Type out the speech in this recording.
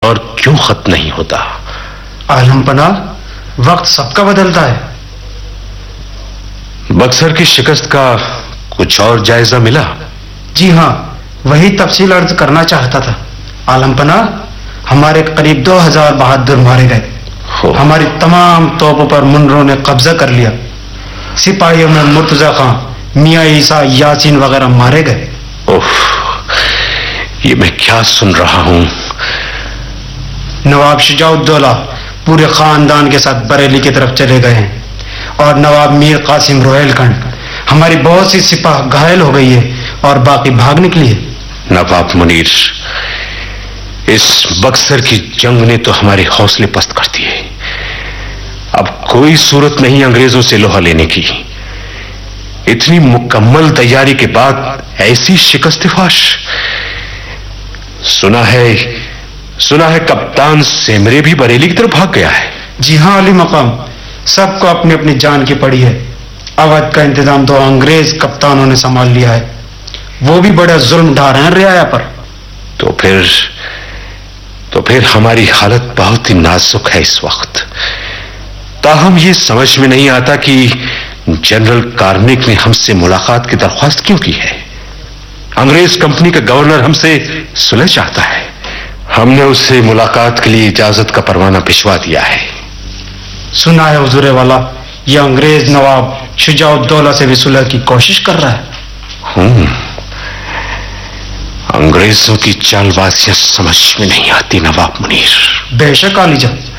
और क्यों खत्म नहीं होता? आलम पना, वक्त सबका बदलता है। बक्सर की शिकस्त का कुछ और जायजा मिला? जी हाँ, वही तफसील अर्ज करना चाहता था। आलम पना, हमारे करीब 2000 बहादुर मारे गए। हमारी तमाम तोपों पर मुनरों ने कब्जा कर लिया। सिपाहियों में मुर्तजा खां, मियां ईसा, यासीन वगैरह मारे गए। ओह, ये मैं क्या सुन रहा हूं? नवाब शुजाउद्दौला पूरे खानदान के साथ बरेली की तरफ चले गए हैं और नवाब मीर कासिम रोहेलखंड, हमारी बहुत सी सिपाह घायल हो गई है और बाकी भाग निकली है। नवाब मुनीर, इस बक्सर की जंग ने तो हमारे हौसले पस्त कर दिए। अब कोई सूरत नहीं अंग्रेजों से लोहा लेने की। इतनी मुकम्मल तैयारी के बाद ऐसी शिकस्त-ए-फाश। सुना है कप्तान सेमरे भी बरेली की तरफ भाग गया है। जी हाँ अली मकाम, सबको अपनी अपनी जान की पड़ी है। अवध का इंतजाम तो अंग्रेज कप्तानों ने संभाल लिया है। वो भी बड़ा जुल्म ढा रहे हैं रियाया पर। तो फिर हमारी हालत बहुत ही नाजुक है इस वक्त। ताहम ये समझ में नहीं आता कि जनरल कार्मिक ने हमसे मुलाकात की दरख्वास्त क्यों की है। अंग्रेज कंपनी का गवर्नर हमसे सुलह चाहता है। हमने उससे मुलाकात के लिए इजाजत का परवाना भिजवा दिया है। सुना है हुजूरे वाला, यह अंग्रेज नवाब शुजाउद्दौला से भी सुलह की कोशिश कर रहा है। अंग्रेजों की चालबाजियां समझ में नहीं आती नवाब मुनीर। बेशक आलीजा,